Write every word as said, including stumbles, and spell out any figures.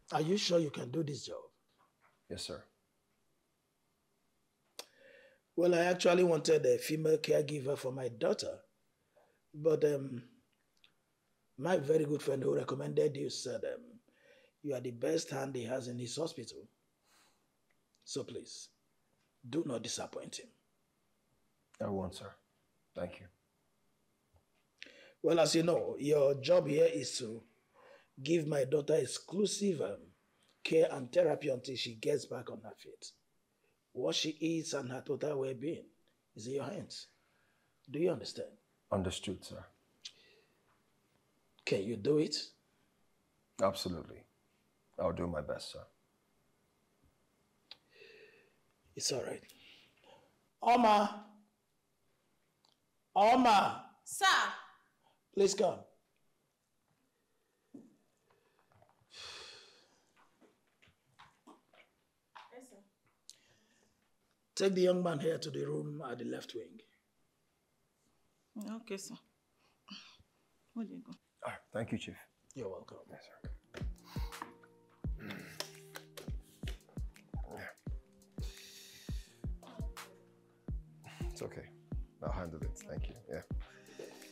Are you sure you can do this job? Yes, sir. Well, I actually wanted a female caregiver for my daughter, but um, my very good friend who recommended you said um, you are the best hand he has in his hospital. So please, do not disappoint him. I won't, sir. Thank you. Well, as you know, your job here is to give my daughter exclusive um, care and therapy until she gets back on her feet. What she eats and her total well-being is in your hands. Do you understand? Understood, sir. Can you do it? Absolutely. I'll do my best, sir. It's all right. Oma! Oma! Sir! Please come. Yes, sir. Take the young man here to the room at the left wing. Okay, sir. Where do you go? All right. Thank you, Chief. You're welcome. Yes, sir. Yeah. It's okay. I'll handle it. Thank you. Yeah.